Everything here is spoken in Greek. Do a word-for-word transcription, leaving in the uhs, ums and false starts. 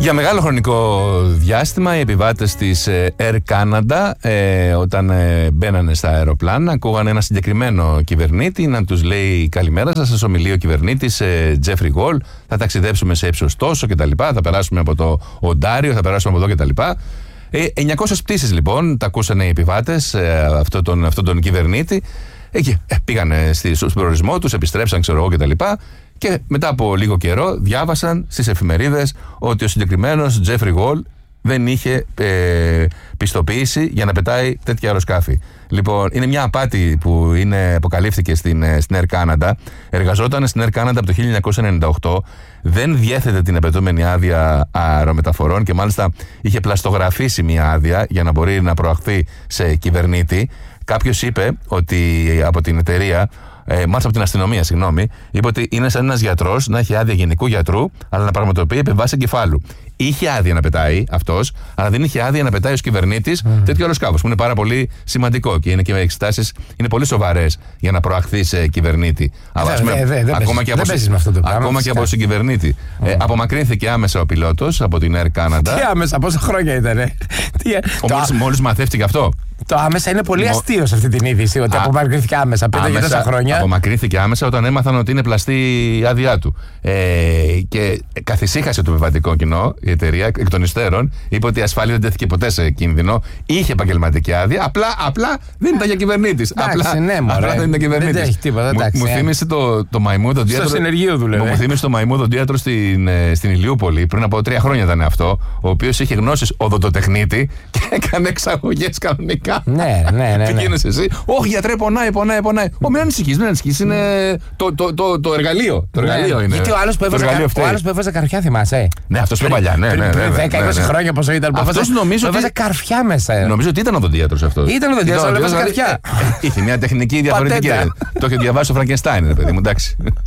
Για μεγάλο χρονικό διάστημα οι επιβάτες της Air Canada ε, όταν ε, μπαίνανε στα αεροπλάνα ακούγανε ένα συγκεκριμένο κυβερνήτη να τους λέει καλημέρα σας, σας ομιλεί ο κυβερνήτης ε, Jeffrey Wall, θα ταξιδέψουμε σε ύψος τόσο κτλ, θα περάσουμε από το Οντάριο, θα περάσουμε από εδώ κτλ. Ε, εννιακόσιες πτήσεις λοιπόν τα ακούσανε οι επιβάτες ε, αυτόν τον, αυτό τον κυβερνήτη. Εκεί ε, πήγανε στον προορισμό τους, επιστρέψαν ξέρω εγώ κτλ. Και μετά από λίγο καιρό διάβασαν στις εφημερίδες ότι ο συγκεκριμένος Jeffrey Wall δεν είχε ε, πιστοποίηση για να πετάει τέτοια αεροσκάφη. Λοιπόν, είναι μια απάτη που είναι, αποκαλύφθηκε στην, στην Air Canada. Εργαζόταν στην Air Canada από το χίλια εννιακόσια ενενήντα οκτώ. Δεν διέθετε την απαιτούμενη άδεια αερομεταφορών και μάλιστα είχε πλαστογραφήσει μια άδεια για να μπορεί να προαχθεί σε κυβερνήτη. Κάποιος είπε ότι από την εταιρεία, ε, μάλιστα από την αστυνομία, συγγνώμη, είπε ότι είναι σαν ένας γιατρός να έχει άδεια γενικού γιατρού, αλλά να πραγματοποιεί επεμβάσεις εγκεφάλου. Είχε άδεια να πετάει αυτός, αλλά δεν είχε άδεια να πετάει ως κυβερνήτης mm. τέτοιο αεροσκάφος, που είναι πάρα πολύ σημαντικό και είναι και εξετάσεις είναι πολύ σοβαρές για να προαχθεί σε κυβερνήτη. Αλλά δε, δε, δε, ακόμα και από, ακόμα και από συγκυβερνήτη. Mm. Ε, απομακρύνθηκε άμεσα ο πιλότος από την Air Canada. Τι άμεσα, πόσα χρόνια ήταν. Μόλις, μόλις μαθεύτηκε αυτό. Το άμεσα είναι πολύ αστείο σε αυτή την είδηση, ότι Α, απομακρύνθηκε άμεσα πέντε και τέσσερα χρόνια. Απομακρύνθηκε άμεσα όταν έμαθαν ότι είναι πλαστή η άδειά του. Ε, και καθησύχασε το επιβατικό κοινό, η εταιρεία, εκ των υστέρων, είπε ότι η ασφάλεια δεν τέθηκε ποτέ σε κίνδυνο. Είχε επαγγελματική άδεια, απλά, απλά δεν ήταν για κυβερνήτης. Απλά, ναι, απλά δεν ήταν κυβερνήτης. Δεν έχει τίποτα, μου, μου θύμισε το, το μαϊμού τον στο συνεργείο του, Μου θύμισε το μαϊμού τον Διάτρο στην, στην Ηλιούπολη, πριν από τρία χρόνια ήταν αυτό, ο οποίος είχε γνώσεις οδοντοτεχνίτη και έκανε εξαγωγές κανονικά. Ναι, ναι, ναι. Τι γίνεσαι εσύ? Όχι, γιατρέ, πονάει, πονάει, πονάει. Ω, μην ανησυχείς, μην ανησυχείς. Είναι το, το, το, το εργαλείο. Το εργαλείο είναι. Γιατί ο άλλος που έβαζε καρφιά, θυμάσαι. Ναι, αυτός πιο παλιά. Ναι, ναι, πριν δέκα είκοσι χρόνια πόσο ήταν που έβαζε καρφιά μέσα. Νομίζω ότι ήταν οδοντίατρος αυτός. Ήταν οδοντίατρος, αλλά έβαζε καρφιά. Είχε μια τεχνική διαφορετική. Το είχε διαβάσει ο Φραγκενστάιν, παιδί μου, εντάξει.